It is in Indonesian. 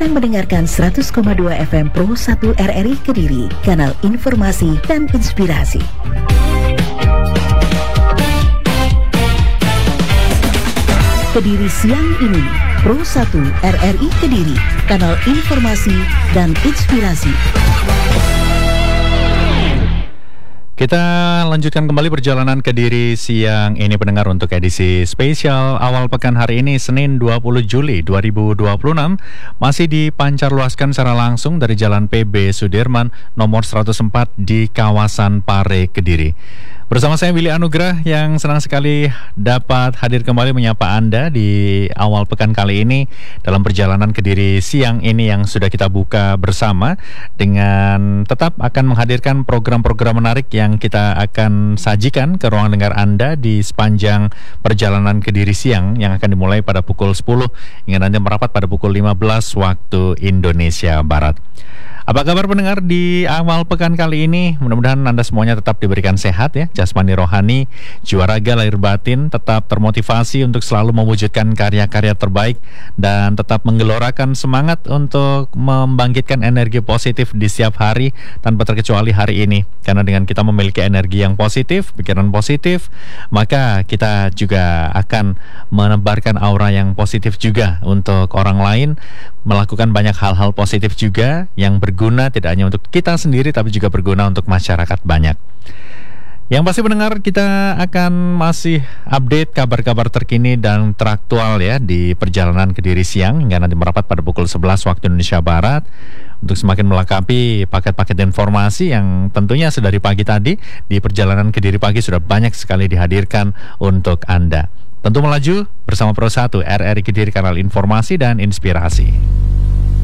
sedang mendengarkan 100,2 FM Pro 1 RRI Kediri, kanal informasi dan inspirasi. Kediri siang ini, Pro 1 RRI Kediri, kanal informasi dan inspirasi. Kita lanjutkan kembali perjalanan Kediri siang ini pendengar untuk edisi spesial awal pekan hari ini Senin 20 Juli 2026 masih dipancarluaskan secara langsung dari Jalan PB Sudirman nomor 104 di kawasan Pare Kediri. Bersama saya Willy Anugrah yang senang sekali dapat hadir kembali menyapa Anda di awal pekan kali ini dalam perjalanan Kediri siang ini yang sudah kita buka bersama dengan tetap akan menghadirkan program-program menarik yang kita akan sajikan ke ruang dengar Anda di sepanjang perjalanan Kediri siang yang akan dimulai pada pukul 10 hingga nanti merapat pada pukul 15 waktu Indonesia Barat. Apa kabar pendengar di awal pekan kali ini? Mudah-mudahan Anda semuanya tetap diberikan sehat ya, jasmani rohani, jiwa raga lahir batin, tetap termotivasi untuk selalu mewujudkan karya-karya terbaik dan tetap menggelorakan semangat untuk membangkitkan energi positif di setiap hari tanpa terkecuali hari ini. Karena dengan kita memiliki energi yang positif, pikiran positif, maka kita juga akan menebarkan aura yang positif juga untuk orang lain, melakukan banyak hal-hal positif juga yang berguna tidak hanya untuk kita sendiri tapi juga berguna untuk masyarakat banyak. Yang pasti pendengar, kita akan masih update kabar-kabar terkini dan teraktual ya di perjalanan Kediri siang hingga nanti merapat pada pukul 11 waktu Indonesia Barat untuk semakin melengkapi paket-paket informasi yang tentunya sedari pagi tadi di perjalanan Kediri pagi sudah banyak sekali dihadirkan untuk Anda. Tentu melaju bersama Pro 1 RRI Kediri, kanal informasi dan inspirasi.